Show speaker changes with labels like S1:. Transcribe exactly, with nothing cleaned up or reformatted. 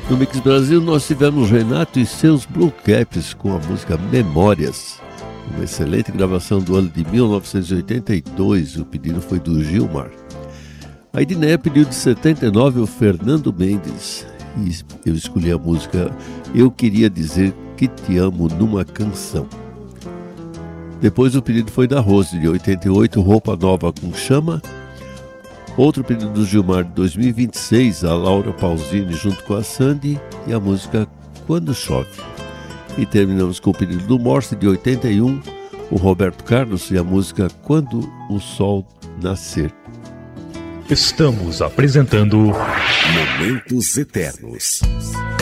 S1: No Mix Brasil nós tivemos Renato e seus Blue Caps com a música Memórias, uma excelente gravação do ano de mil novecentos e oitenta e dois, o pedido foi do Gilmar. A Edneia pediu de setenta e nove o Fernando Mendes e eu escolhi a música Eu Queria Dizer Que Te Amo Numa Canção. Depois o pedido foi da Rose, de oitenta e oito, Roupa Nova com Chama. Outro pedido do Gilmar de dois mil e vinte e seis, a Laura Pausini junto com a Sandy e a música Quando Chove. E terminamos com o pedido do Morse de oitenta e um, o Roberto Carlos e a música Quando o Sol Nascer.
S2: Estamos apresentando Momentos Eternos.